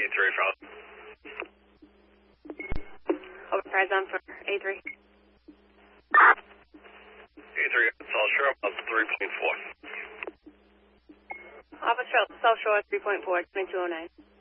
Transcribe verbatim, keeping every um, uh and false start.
three from. Overprice on for A three. A three, South Shore, about three point four. Officer South Shore three point four, twenty-two oh nine.